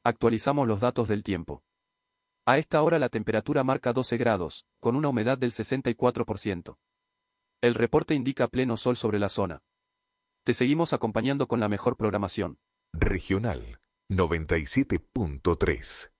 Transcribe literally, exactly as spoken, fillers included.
Actualizamos los datos del tiempo. A esta hora la temperatura marca doce grados, con una humedad del sesenta y cuatro por ciento. El reporte indica pleno sol sobre la zona. Te seguimos acompañando con la mejor programación. Regional noventa y siete punto tres.